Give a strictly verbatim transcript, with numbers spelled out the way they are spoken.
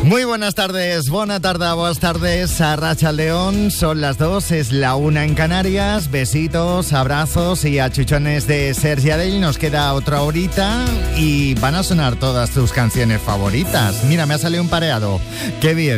Muy buenas tardes, buena tarde, buenas tardes a Arratsaldeon. Son las dos, es la una en Canarias. Besitos, abrazos y achuchones de Sergi Adell. Nos queda otra horita y van a sonar todas tus canciones favoritas. Mira, me ha salido un pareado. Qué bien.